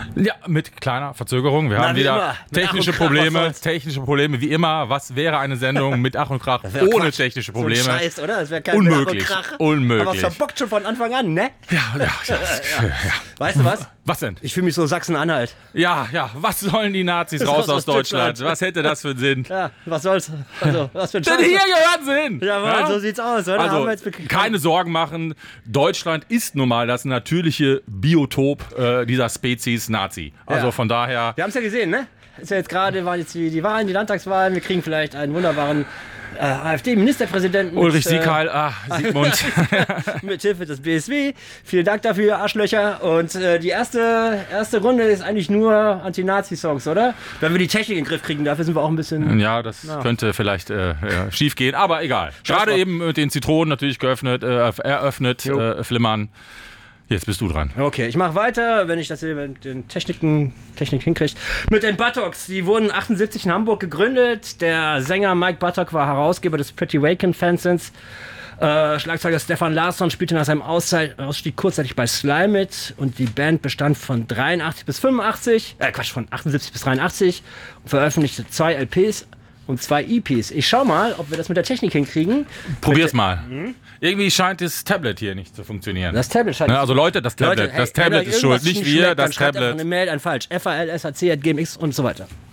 Ja, mit kleiner Verzögerung. Wir haben wieder technische Probleme, wie immer. Was wäre eine Sendung mit Ach und Krach ohne technische Probleme? So ein Scheiß, oder? Das wäre kein Unmöglich. Unmöglich. Aber verbockt schon von Anfang an, ne? Ja. Weißt du was? Was denn? Ich fühle mich so Sachsen-Anhalt. Ja, was sollen die Nazis raus aus Deutschland? Was hätte das für einen Sinn? Ja, was soll's? Also, was für ein Denn Scheiß. hier gehören sie hin! Jawohl, so sieht's aus, oder? Also, keine Sorgen machen. Deutschland ist nun mal das natürliche Biotop dieser Spezies Nazi. Also von daher... Wir haben es ja gesehen, ne? Ist ja jetzt gerade, waren jetzt die Wahlen, die Landtagswahlen. Wir kriegen vielleicht einen wunderbaren AfD-Ministerpräsidenten. Ulrich Siegheil, Siegmund. Mit Hilfe des BSW. Vielen Dank dafür, Arschlöcher. Und die erste Runde ist eigentlich nur Anti-Nazi-Songs, oder? Wenn wir die Technik in den Griff kriegen, dafür sind wir auch ein bisschen... Ja, das könnte vielleicht schief gehen, aber egal. Gerade eben mit den Zitronen natürlich eröffnet, flimmern. Jetzt bist du dran. Okay, ich mache weiter, wenn ich das hier mit den Technik hinkriege. Mit den Buttocks. Die wurden 78 in Hamburg gegründet. Der Sänger Mike Buttock war Herausgeber des Pretty Waken Fansins. Schlagzeuger Stefan Larsson spielte nach seinem Ausstieg kurzzeitig bei Slime mit. Und die Band bestand von 83 bis 85. Von 78 bis 83. Und veröffentlichte 2 LPs und 2 EPs. Ich schau mal, ob wir das mit der Technik hinkriegen. Probier's mal. Irgendwie scheint das Tablet hier nicht zu funktionieren. Das Tablet scheint Also Leute, das Tablet ist schuld, nicht wir, das Tablet. Eine Mail an falsch. falsac@gmx und so weiter.